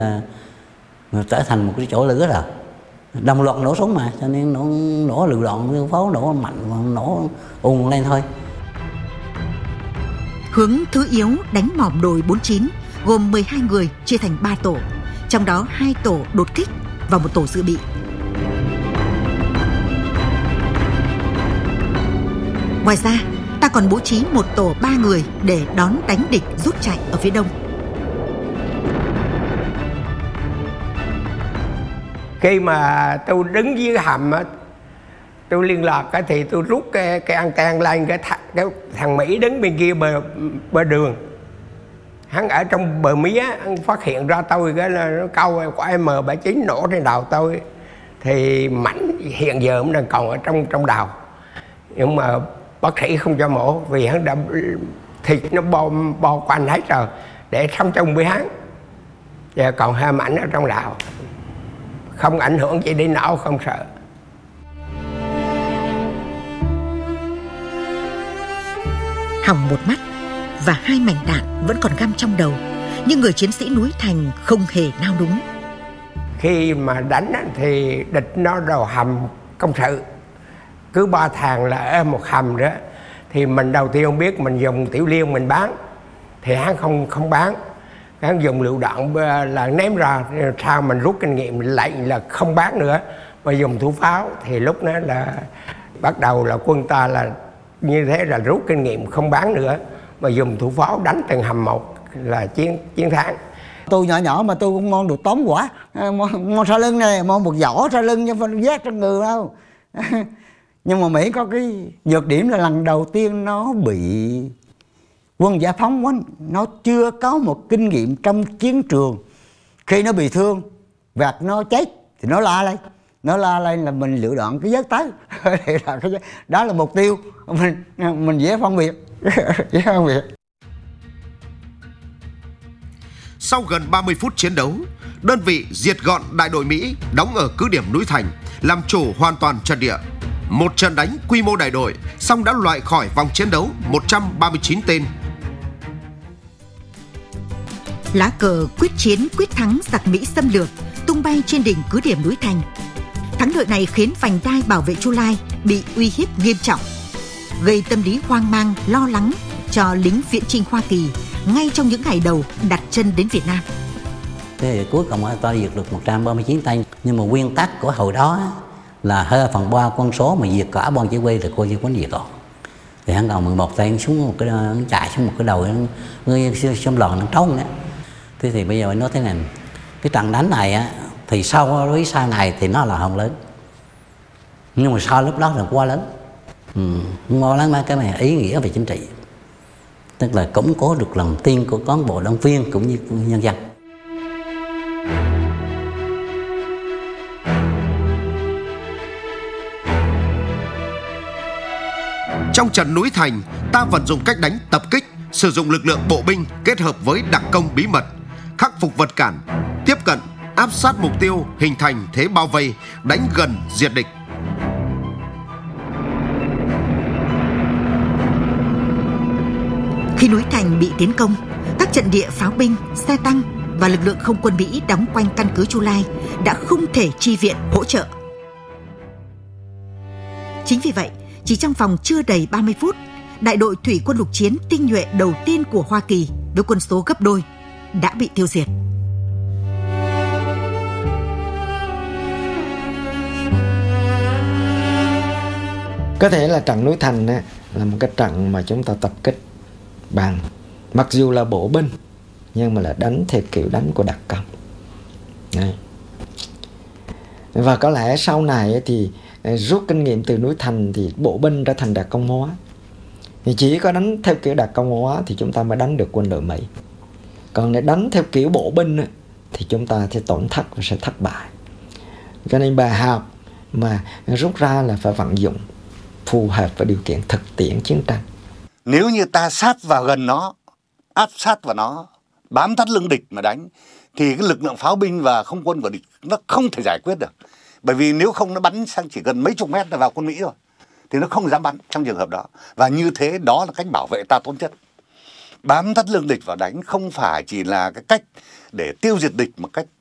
trở thành một cái chỗ lửa rồi, đồng loạt nổ súng mà, cho nên nổ lựu đạn pháo nổ mạnh, nổ ùn lên thôi. Hướng thứ yếu đánh mỏm đồi 49 gồm 12 người chia thành 3 tổ, trong đó 2 tổ đột kích và 1 tổ dự bị. Ngoài ra, ta còn bố trí 1 tổ 3 người để đón đánh địch rút chạy ở phía đông. Khi mà tôi đứng dưới hầm á, tôi liên lạc thì tôi rút cái anten lên, cái thằng Mỹ đứng bên kia bờ đường, hắn ở trong bờ mía, hắn phát hiện ra tôi, cái là nó câu quả M79 nổ trên đầu tôi, thì mảnh hiện giờ cũng đang còn ở trong đầu, nhưng mà bác sĩ không cho mổ vì hắn đã thịt nó bo quanh hết rồi, để sống chung với hắn, giờ còn 2 mảnh ở trong đầu, không ảnh hưởng gì đến não, không sợ. Hỏng một mắt và 2 mảnh đạn vẫn còn găm trong đầu, nhưng người chiến sĩ núi Thành không hề nao núng. Khi mà đánh thì địch nó đầu hầm công sự, cứ 3 thằng là ở một hầm đó, thì mình đầu tiên không biết, mình dùng tiểu liên mình bán, thì hắn không bán, hắn dùng lựu đạn là ném ra, sao mình rút kinh nghiệm lại là không bán nữa, mà dùng thủ pháo. Thì lúc đó là bắt đầu là quân ta là như thế, là rút kinh nghiệm không bán nữa, mà dùng thủ pháo đánh từng hầm một là chiến thắng. Tôi nhỏ mà tôi cũng mong được tóm quả, mong sau lưng này, mong một vỏ sau lưng chứ không vác trong người đâu. Nhưng mà Mỹ có cái nhược điểm là lần đầu tiên nó bị quân giải phóng quá, nó chưa có một kinh nghiệm trong chiến trường. Khi nó bị thương và nó chết thì nó la lên là mình lựu đạn cái vớt tới. Đó là mục tiêu mình dễ phân biệt. Dễ phân biệt. Sau gần 30 phút chiến đấu, đơn vị diệt gọn đại đội Mỹ đóng ở cứ điểm núi Thành, làm chủ hoàn toàn trận địa. Một trận đánh quy mô đại đội, song đã loại khỏi vòng chiến đấu 139 tên. Lá cờ quyết chiến quyết thắng giặc Mỹ xâm lược tung bay trên đỉnh cứ điểm núi Thành. Thắng lợi này khiến vành đai bảo vệ Chu Lai bị uy hiếp nghiêm trọng, gây tâm lý hoang mang, lo lắng cho lính viễn chinh Hoa Kỳ ngay trong những ngày đầu đặt chân đến Việt Nam. Thế cuối cùng ta diệt được 139 tên, nhưng mà nguyên tắc của hồi đó là 2/3 quân số mà diệt cả ban chỉ huy là coi như quân diệt rồi. Thì hắn còn 11 tên xuống một cái, chạy xuống một cái đầu, người xâm lòn nó trống đó. Thế thì bây giờ nói thế này, cái trận đánh này á, thì sau này thì nó là không lớn, nhưng mà sau lúc đó là quá lớn, quá lớn mấy cái này ý nghĩa về chính trị, tức là củng cố được lòng tin của cán bộ đảng viên cũng như nhân dân. Trong trận núi Thành, ta vận dụng cách đánh tập kích, sử dụng lực lượng bộ binh kết hợp với đặc công bí mật, khắc phục vật cản, tiếp cận, áp sát mục tiêu, hình thành thế bao vây, đánh gần diệt địch. Khi núi Thành bị tiến công, các trận địa pháo binh, xe tăng và lực lượng không quân Mỹ đóng quanh căn cứ Chu Lai đã không thể chi viện hỗ trợ. Chính vì vậy, chỉ trong vòng chưa đầy 30 phút, đại đội thủy quân lục chiến tinh nhuệ đầu tiên của Hoa Kỳ với quân số gấp đôi đã bị tiêu diệt. Có thể là trận núi Thành là một cái trận mà chúng ta tập kích bằng, mặc dù là bộ binh, nhưng mà là đánh theo kiểu đánh của đặc công. Đấy. Và có lẽ sau này thì rút kinh nghiệm từ núi Thành thì bộ binh trở thành đặc công hóa. Thì chỉ có đánh theo kiểu đặc công hóa thì chúng ta mới đánh được quân đội Mỹ. Còn để đánh theo kiểu bộ binh thì chúng ta sẽ tổn thất và sẽ thất bại. Cho nên bài học mà rút ra là phải vận dụng phù hợp với điều kiện thực tiễn chiến tranh. Nếu như ta sát vào gần nó, áp sát vào nó, bám sát lưng địch mà đánh, thì cái lực lượng pháo binh và không quân của địch nó không thể giải quyết được. Bởi vì nếu không nó bắn sang chỉ gần mấy chục mét là vào quân Mỹ rồi, thì nó không dám bắn trong trường hợp đó. Và như thế đó là cách bảo vệ ta tốt nhất. Bám thắt lưng địch vào đánh không phải chỉ là cái cách để tiêu diệt địch một cách